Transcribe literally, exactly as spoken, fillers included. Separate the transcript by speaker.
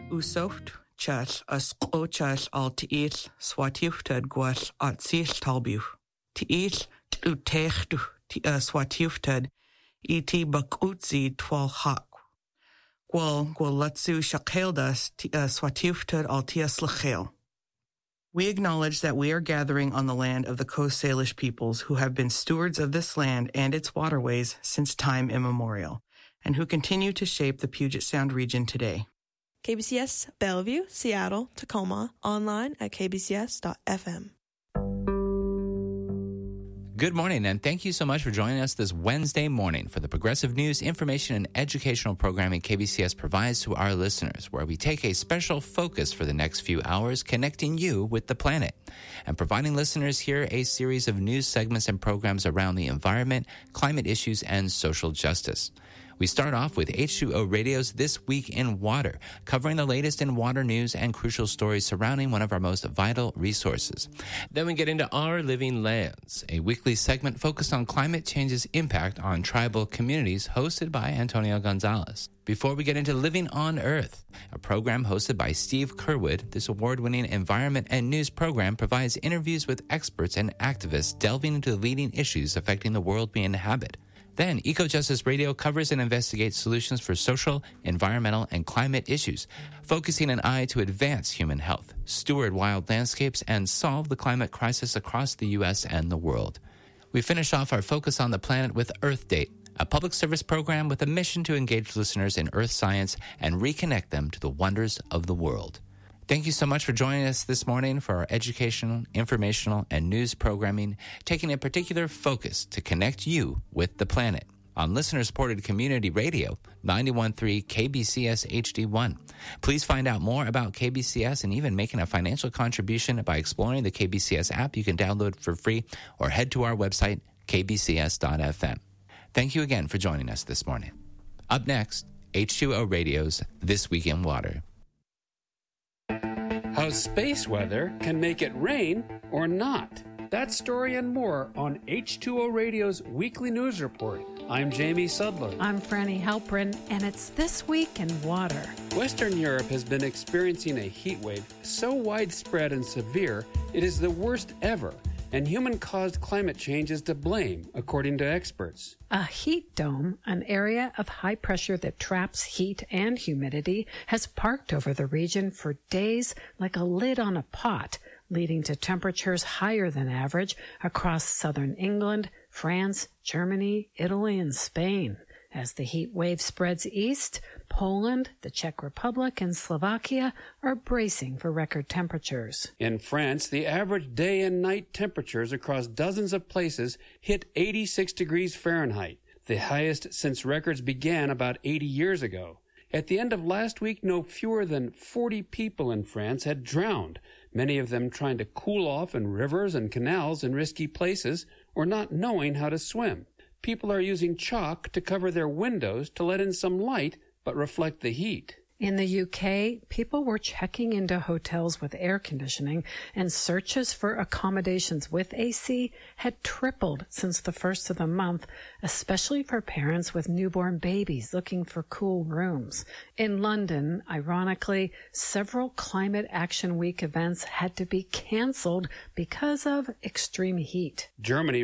Speaker 1: Usoft chas as o chas al tiis swatiuftad guas at sis talbu. Tiis utechtu ti swatiuftad iti bakutzi twal hak. Gwal gwal latsu shakeldas ti swatiuftad al tias lachel. We acknowledge that we are gathering on the land of the Coast Salish peoples who have been stewards of this land and its waterways since time immemorial, and who continue to shape the Puget Sound region today.
Speaker 2: K B C S Bellevue, Seattle, Tacoma, online at k b c s dot f m.
Speaker 3: Good morning, and thank you so much for joining us this Wednesday morning for the progressive news, information, and educational programming K B C S provides to our listeners, where we take a special focus for the next few hours connecting you with the planet and providing listeners here a series of news segments and programs around the environment, climate issues, and social justice. We start off with H two O Radio's This Week in Water, covering the latest in water news and crucial stories surrounding one of our most vital resources. Then we get into Our Living Lands, a weekly segment focused on climate change's impact on tribal communities, hosted by Antonio Gonzalez. Before we get into Living on Earth, a program hosted by Steve Curwood, this award-winning environment and news program provides interviews with experts and activists delving into the leading issues affecting the world we inhabit. Then, Eco-Justice Radio covers and investigates solutions for social, environmental, and climate issues, focusing an eye to advance human health, steward wild landscapes, and solve the climate crisis across the U S and the world. We finish off our focus on the planet with Earth Date, a public service program with a mission to engage listeners in earth science and reconnect them to the wonders of the world. Thank you so much for joining us this morning for our educational, informational, and news programming, taking a particular focus to connect you with the planet on listener-supported community radio, ninety-one point three K B C S H D one. Please find out more about K B C S and even making a financial contribution by exploring the K B C S app you can download for free or head to our website, k b c s dot f m. Thank you again for joining us this morning. Up next, H two O Radio's This Week in Water.
Speaker 4: How space weather can make it rain or not. That story and more on H two O Radio's weekly news report. I'm Jamie Sudler.
Speaker 5: I'm Franny Halprin, and it's This Week in Water.
Speaker 4: Western Europe has been experiencing a heat wave so widespread and severe, it is the worst ever, and human-caused climate change is to blame, according to experts.
Speaker 5: A heat dome, an area of high pressure that traps heat and humidity, has parked over the region for days like a lid on a pot, leading to temperatures higher than average across southern England, France, Germany, Italy, and Spain. As the heat wave spreads east, Poland, the Czech Republic, and Slovakia are bracing for record temperatures.
Speaker 4: In France, the average day and night temperatures across dozens of places hit eighty-six degrees Fahrenheit, the highest since records began about eighty years ago. At the end of last week, no fewer than forty people in France had drowned, many of them trying to cool off in rivers and canals in risky places or not knowing how to swim. People are using chalk to cover their windows to let in some light but reflect the heat.
Speaker 5: In the U K, people were checking into hotels with air conditioning, and searches for accommodations with A C had tripled since the first of the month, especially for parents with newborn babies looking for cool rooms. In London, ironically, several Climate Action Week events had to be canceled because of extreme heat.
Speaker 4: Germany